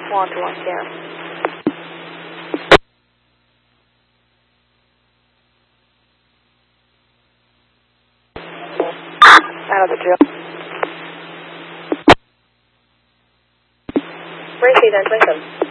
121 Sierra. Out of the drill. Racy, then 27.